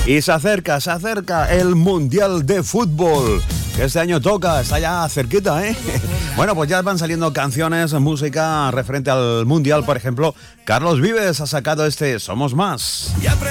Y se acerca el Mundial de Fútbol, que este año toca, está ya cerquita, ¿eh? Bueno, pues ya van saliendo canciones, música referente al Mundial. Por ejemplo, Carlos Vives ha sacado este Somos Más.